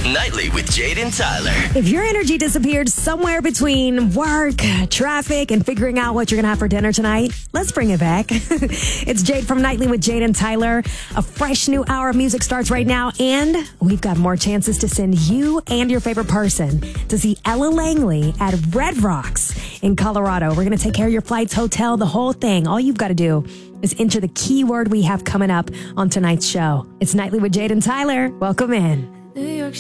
Nightly with Jade and Tyler. If your energy disappeared somewhere between work, traffic, and figuring out what you're going to have for dinner tonight, let's bring it back. It's Jade from Nightly with Jade and Tyler. A fresh new hour of music starts right now, and we've got more chances to send you and your favorite person to see Ella Langley at Red Rocks in Colorado. We're going to take care of your flights, hotel, the whole thing. All you've got to do is enter the keyword we have coming up on tonight's show. It's Nightly with Jade and Tyler. Welcome in.